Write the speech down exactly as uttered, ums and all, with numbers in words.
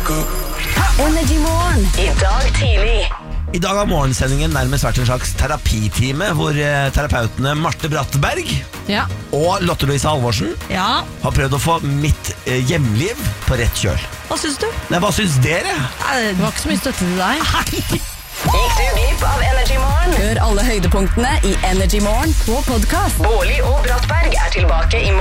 Energy Morgen. I dag tidlig. I dag har morgensendingen nærmest vært en slags terapitime, hvor eh, terapeutene Marte Brattberg Ja. og Lotte Louise Halvorsen Ja. har prøvd å få mitt eh, hjemliv på rett kjøl. Hva syns du? Nei, hva syns dere? Det var ikke så mye støtte til deg. Gikk du glipp av Energy Morgen? Hør alle høydepunktene i Energy Morgen på podcast. Bårli og Brattberg er tilbake i morgen.